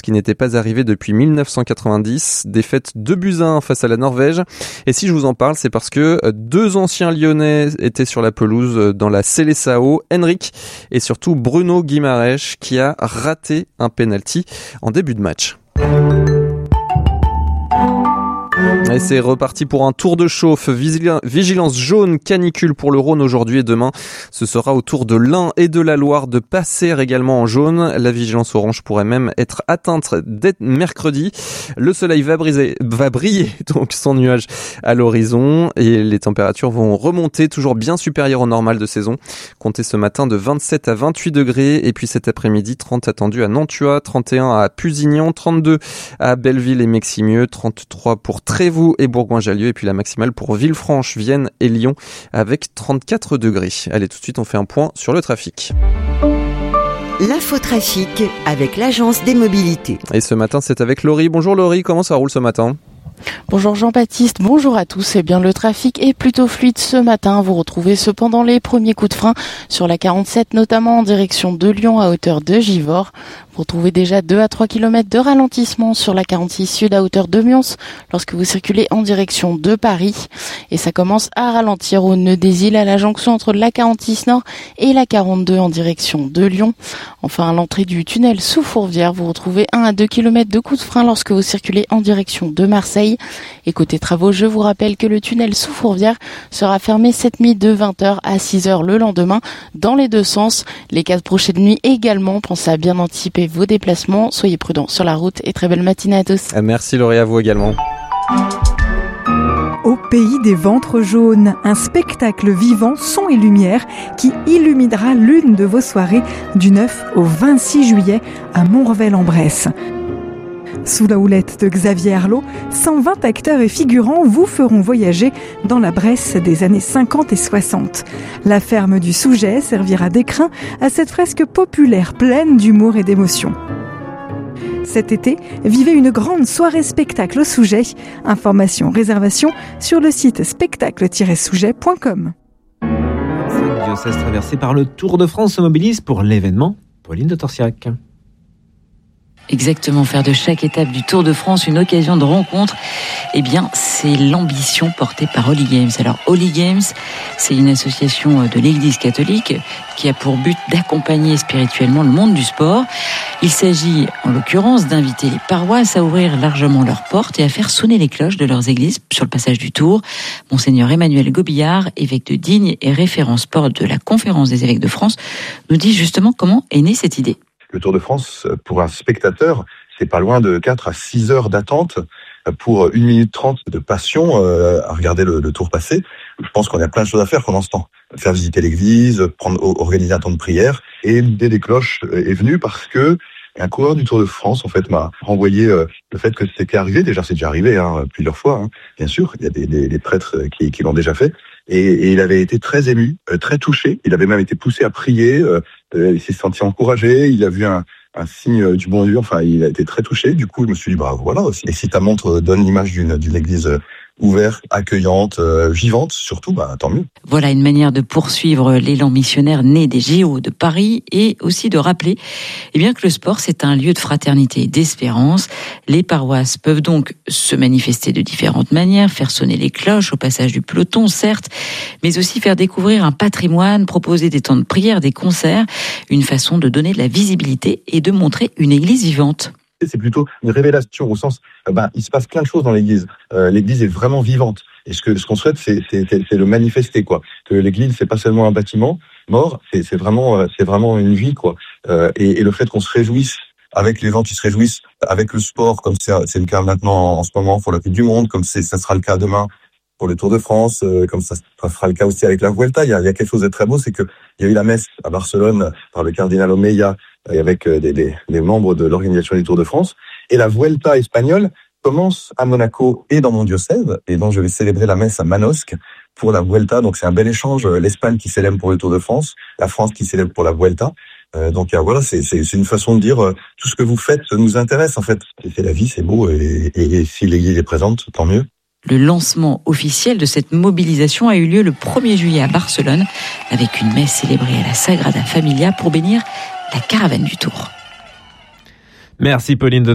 qui n'était pas arrivé depuis 1990. Défaite 2-1 face à la Norvège. Et si je vous en parle, c'est parce que 2 anciens Lyonnais étaient sur la pelouse dans la Seleção, Henrik et surtout Bruno Guimaraes qui a raté un penalty en début de match. Et c'est reparti pour un tour de chauffe. Vigilance jaune, canicule pour le Rhône aujourd'hui et demain. Ce sera au tour de l'Ain et de la Loire de passer également en jaune. La vigilance orange pourrait même être atteinte dès mercredi. Le soleil va briller donc sans nuages à l'horizon et les températures vont remonter toujours bien supérieures au normal de saison. Comptez ce matin de 27 à 28 degrés et puis cet après-midi 30 attendus à Nantua, 31 à Pusignan, 32 à Belleville et Meximieux, 33 pour Trévoux et Bourgoin-Jallieu et puis la maximale pour Villefranche, Vienne et Lyon avec 34 degrés. Allez, tout de suite on fait un point sur le trafic. L'infotrafic avec l'agence des mobilités. Et ce matin c'est avec Laurie. Bonjour Laurie, comment ça roule ce matin ? Bonjour Jean-Baptiste, bonjour à tous. Eh bien, le trafic est plutôt fluide ce matin. Vous retrouvez cependant les premiers coups de frein sur la 47, notamment en direction de Lyon à hauteur de Givors. Vous retrouvez déjà 2 à 3 km de ralentissement sur la 46 sud à hauteur de Mions lorsque vous circulez en direction de Paris. Et ça commence à ralentir au nœud des îles à la jonction entre la 46 nord et la 42 en direction de Lyon. Enfin, à l'entrée du tunnel sous Fourvière, vous retrouvez 1 à 2 km de coups de frein lorsque vous circulez en direction de Marseille. Et côté travaux, je vous rappelle que le tunnel sous Fourvière sera fermé cette nuit de 20h à 6h le lendemain dans les deux sens. Les 4 prochaines nuits également, pensez à bien anticiper vos déplacements. Soyez prudents sur la route et très belle matinée à tous. Merci Laurie, à vous également. Au pays des ventres jaunes, un spectacle vivant, son et lumière qui illuminera l'une de vos soirées du 9 au 26 juillet à Montrevel-en-Bresse. Sous la houlette de Xavier Arlot, 120 acteurs et figurants vous feront voyager dans la Bresse des années 50 et 60. La ferme du Souget servira d'écrin à cette fresque populaire pleine d'humour et d'émotion. Cet été, vivez une grande soirée spectacle au Souget. Informations, réservations sur le site spectacle-souget.com. Le diocèse traversé par le Tour de France se mobilise pour l'événement. Pauline de Torsiac. Exactement, faire de chaque étape du Tour de France une occasion de rencontre, eh bien, c'est l'ambition portée par Holy Games. Alors, Holy Games, c'est une association de l'Église catholique qui a pour but d'accompagner spirituellement le monde du sport. Il s'agit, en l'occurrence, d'inviter les paroisses à ouvrir largement leurs portes et à faire sonner les cloches de leurs églises sur le passage du Tour. Monseigneur Emmanuel Gobillard, évêque de Digne et référent sport de la Conférence des évêques de France, nous dit justement comment est née cette idée. Le Tour de France, pour un spectateur, c'est pas loin de 4 à 6 heures d'attente pour 1 minute 30 de passion à regarder le Tour passer. Je pense qu'on a plein de choses à faire pendant ce temps. Faire visiter l'église, organiser un temps de prière. Et l'idée des cloches est venue parce que un coureur du Tour de France, en fait, m'a renvoyé le fait que c'était arrivé. Déjà, c'est déjà arrivé plusieurs fois, bien sûr. Il y a des prêtres qui l'ont déjà fait. Et il avait été très ému, très touché. Il avait même été poussé à prier. Il s'est senti encouragé. Il a vu un signe du bon Dieu. Enfin, il a été très touché. Du coup, je me suis dit, voilà aussi. Et si ta montre donne l'image d'une église ouverte, accueillante, vivante, surtout, tant mieux. Voilà une manière de poursuivre l'élan missionnaire né des JO de Paris et aussi de rappeler que le sport, c'est un lieu de fraternité et d'espérance. Les paroisses peuvent donc se manifester de différentes manières, faire sonner les cloches au passage du peloton, certes, mais aussi faire découvrir un patrimoine, proposer des temps de prière, des concerts, une façon de donner de la visibilité et de montrer une église vivante. C'est plutôt une révélation au sens, il se passe plein de choses dans l'église. L'église est vraiment vivante. Et ce qu'on souhaite, c'est le manifester, quoi. Que l'église, c'est pas seulement un bâtiment mort, c'est vraiment une vie, quoi. Et le fait qu'on se réjouisse avec les gens qui se réjouissent, avec le sport, comme c'est le cas maintenant en ce moment pour la Coupe du Monde, comme ça sera le cas demain pour le Tour de France, comme ça sera le cas aussi avec la Vuelta. Il y a quelque chose de très beau, c'est que il y a eu la messe à Barcelone par le cardinal Omeya avec des membres de l'organisation du Tour de France. Et la Vuelta espagnole commence à Monaco et dans mon diocèse. Et donc, je vais célébrer la messe à Manosque pour la Vuelta. Donc, c'est un bel échange. L'Espagne qui célèbre pour le Tour de France, la France qui célèbre pour la Vuelta. Donc, voilà, c'est une façon de dire tout ce que vous faites nous intéresse, en fait. C'est la vie, c'est beau. Et si l'Église est présente, tant mieux. Le lancement officiel de cette mobilisation a eu lieu le 1er juillet à Barcelone avec une messe célébrée à la Sagrada Familia pour bénir la caravane du Tour. Merci Pauline de